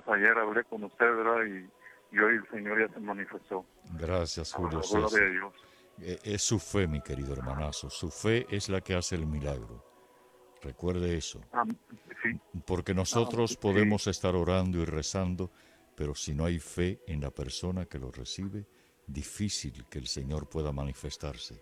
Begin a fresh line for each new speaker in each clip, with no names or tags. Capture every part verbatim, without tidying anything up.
ayer hablé con usted, ¿verdad? Y, y hoy el Señor ya se manifestó.
Gracias, Julio
Por la gloria
César.
de Dios.
Eh, Es su fe, mi querido hermanazo. Su fe es la que hace el milagro. Recuerde eso.
Ah, sí,
Porque
ah,
nosotros
sí.
podemos estar orando y rezando, pero si no hay fe en la persona que lo recibe, difícil que el Señor pueda manifestarse.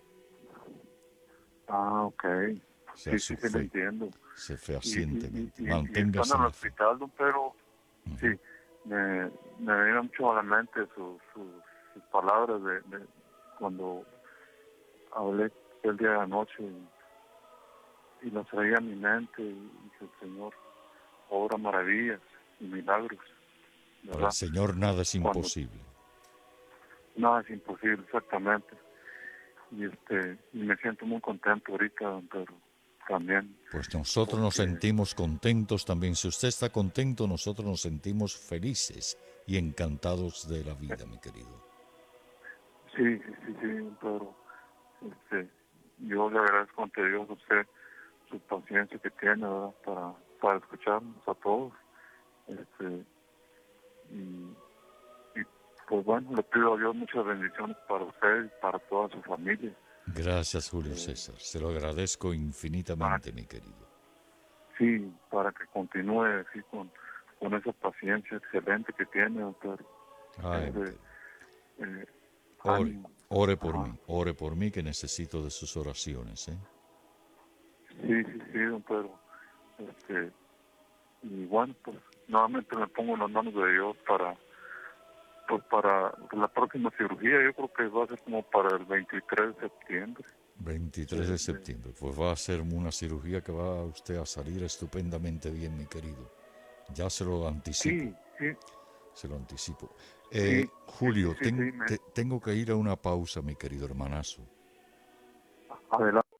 Ah, ok.
O sea,
Sí,
su
sí, sí, lo
fe,
entiendo.
se
Y, y,
fehacientemente.
y, y y estando
Manténgase
en
en
el
la fe.
hospital, don Pedro, sí,
Ujú.
me, me vino mucho a la mente sus, sus, sus palabras de, de cuando hablé el día de anoche y, y las traía a mi mente y que el Señor obra maravillas y milagros,
Para el
¿verdad?
Señor nada es
Cuando
imposible.
nada es imposible, exactamente. Y este y me siento muy contento ahorita, don Pedro, también,
Pues nosotros nos
porque
sentimos contentos también. Si usted está contento, nosotros nos sentimos felices y encantados de la vida, mi querido.
sí, sí, sí, sí, don Pedro, este, yo le agradezco ante Dios a usted su paciencia que tiene, ¿verdad? Para, para escucharnos a todos, este, y, y pues bueno, le pido a Dios muchas bendiciones para usted y para toda su familia,
Gracias, Julio
eh,
César. Se lo agradezco
para,
infinitamente, mi querido.
sí, para que continúe así con, con esa paciencia excelente que tiene, don Pedro,
Ay, mi
ese,
querido.
eh,
Ore,
ánimo,
ore por
ajá,
mí, ore por mí que necesito de sus oraciones, ¿eh?
sí, sí, sí, don Pedro, este, y bueno, pues nuevamente me pongo en las manos de Dios para pues para la próxima cirugía. Yo creo que va a ser como para el veintitrés de septiembre.
veintitrés
De,
de
de,
septiembre. Pues va a ser una cirugía que va usted a salir estupendamente bien, mi querido. Ya se lo anticipo,
sí, sí,
se lo anticipo.
sí,
Eh,
sí, sí,
Julio,
sí, sí,
ten-
me,
te- tengo que ir a una pausa, mi querido hermanazo.
adelante.